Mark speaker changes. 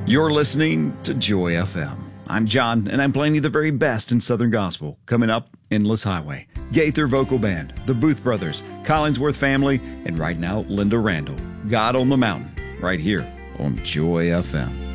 Speaker 1: You're listening to Joy FM. I'm John, and I'm playing you the very best in Southern Gospel. Coming up, Endless Highway, Gaither Vocal Band, the Booth Brothers, Collingsworth Family, and right now, Linda Randall. God on the Mountain, right here on Joy FM.